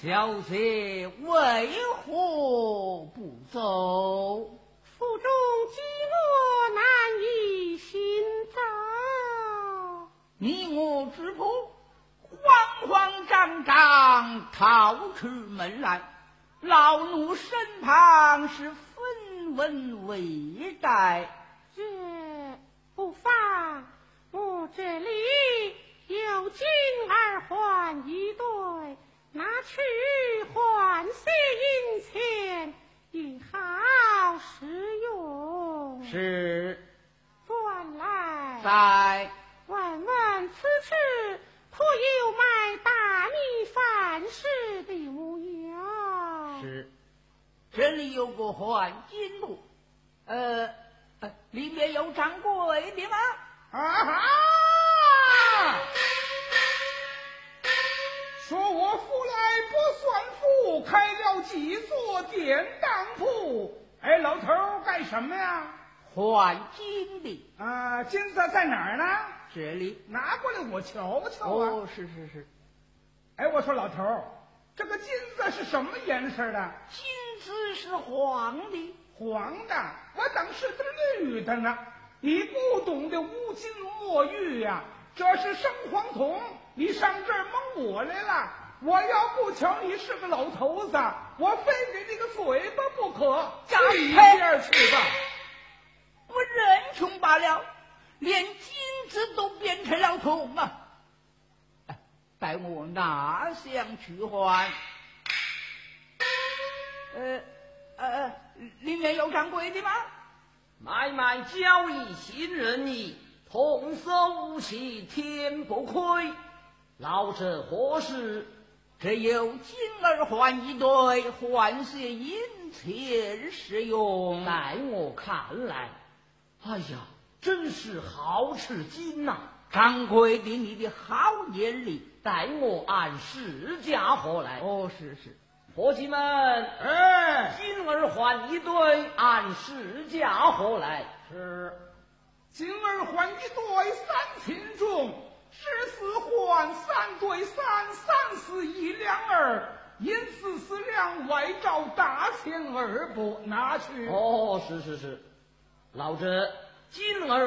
小姐为何不走？ 腹中饥饿难以行走， 你我之仆慌慌张张逃出门来，老奴身旁是分文未带。 这不妨，我这里有金儿换一对，拿去换些银钱，也好使用。 是， 转来在问问此处可有卖大米饭食的模样？ 是，这里有个换金路，里面有掌柜的吗？ 啊哈！说我夫来不算富，开了几座典当铺。哎，老头儿干什么呀？ 换金的。 金子在哪儿呢？ 这里。 拿过来我瞧瞧啊。 哦，是。 哎，我说老头儿，这个金子是什么颜色的？ 金子是黄的。 黄的，我当是绿的呢。你不懂得乌金墨玉呀，这是生黄铜。你上这儿蒙我来了，我要不瞧你是个老头子，我非给你个嘴巴不可。一边去吧！ 我人穷罢了，连金子都变成了铜啊！待我拿香去换。里面有掌柜的吗？ 买卖交易信任义，童叟无欺，天不亏。老者何事？ 这有金儿换一对，换些银钱使用。 在我看来，哎呀，真是好吃惊呐！ 掌柜的，你的好眼力， 待我按市价货来。 哦，是。 伙计们，金儿换一对，按市价货来。 是，金儿换一对3斤重，14换3对3，31两儿，银44两，外照大钱2部，拿去。 哦，是，老者金儿